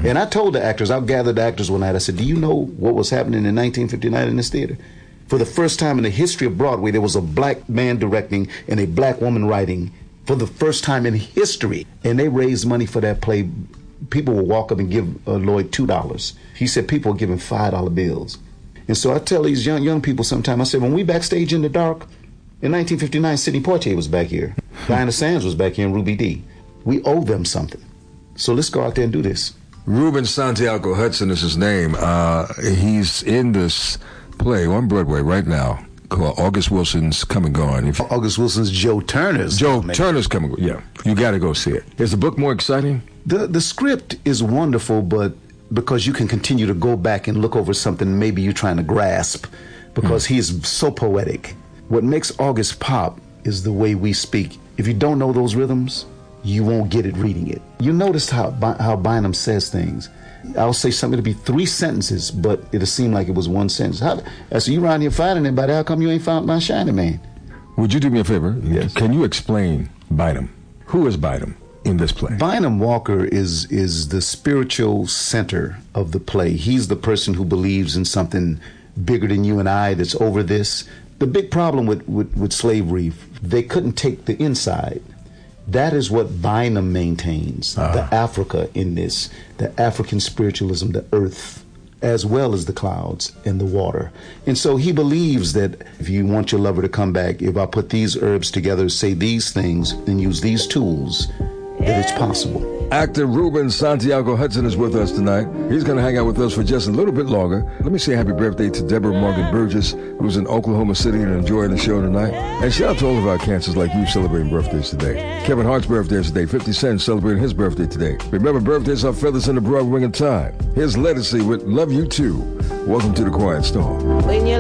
And I told the actors, I gathered the actors one night, I said, do you know what was happening in 1959 in this theater? For the first time in the history of Broadway, there was a black man directing and a black woman writing for the first time in history. And they raised money for that play. People would walk up and give Lloyd $2. He said people were giving $5 bills. And so I tell these young people sometimes, I said, when we backstage in the dark, in 1959, Sidney Poitier was back here. Diana Sands was back here in Ruby Dee. We owe them something. So let's go out there and do this. Ruben Santiago Hudson is his name. He's in this play on Broadway right now called August Wilson's Come and Gone. August Wilson's Joe Turner's Coming. Yeah, you got to go see it. Is the book more exciting? The script is wonderful, but because you can continue to go back and look over something maybe you're trying to grasp, because he is so poetic. What makes August pop is the way we speak. If you don't know those rhythms, you won't get it reading it. You noticed how Bynum says things. I'll say something to be 3 sentences, but it'll seem like it was 1 sentence. I said, you around here finding anybody, how come you ain't found my shiny man? Would you do me a favor? Yes. Can you explain Bynum? Who is Bynum in this play? Bynum Walker is the spiritual center of the play. He's the person who believes in something bigger than you and I that's over this. The big problem with slavery, they couldn't take the inside. That is what Bynum maintains, the Africa in this, the African spiritualism, the earth, as well as the clouds and the water. And so he believes that if you want your lover to come back, if I put these herbs together, say these things, and use these tools, that it's possible. Actor Ruben Santiago Hudson is with us tonight. He's going to hang out with us for just a little bit longer. Let me say happy birthday to Deborah Morgan Burgess, who's in Oklahoma City and enjoying the show tonight. And shout out to all of our cancers like you celebrating birthdays today. Kevin Hart's birthday is today. 50 Cent celebrating his birthday today. Remember, birthdays are feathers in the broad wing of time. Here's Legacy with Love You Too. Welcome to The Quiet Storm.